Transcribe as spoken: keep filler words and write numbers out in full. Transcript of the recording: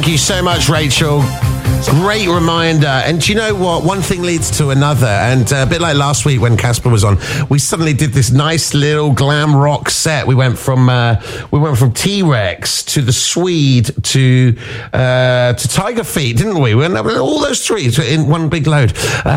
Thank you so much, Rachel. Great reminder. And do you know what? One thing leads to another. And uh, a bit like last week when Casper was on, we suddenly did this nice little glam rock set. We went from uh, we went from T-Rex to the Swede to uh, to Tiger Feet, didn't we? We went all those three in one big load. Uh,